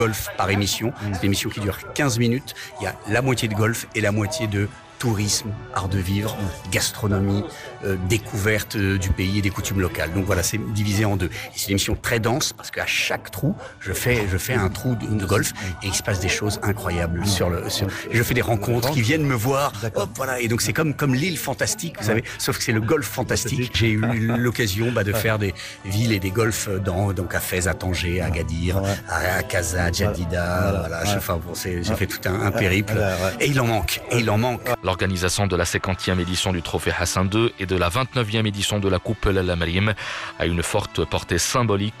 golf par émission. C'est une émission qui dure 15 minutes. Il y a la moitié de golf et la moitié de tourisme, art de vivre, gastronomie, découverte du pays et des coutumes locales. Donc voilà, c'est divisé en deux. Et c'est une émission très dense parce qu'à chaque trou, je fais un trou de golf et il se passe des choses incroyables je fais des rencontres qui viennent me voir. Hop, voilà. Et donc c'est comme l'île fantastique, vous savez, sauf que c'est le golf fantastique. J'ai eu l'occasion de faire des villes et des golfs donc à Fès, à Tanger, à Agadir, à Casa, à Jadida. Voilà. J'ai fait tout un périple. Et il en manque. L'organisation de la 50e édition du Trophée Hassan II et de la 29e édition de la Coupe El Amarim a une forte portée symbolique.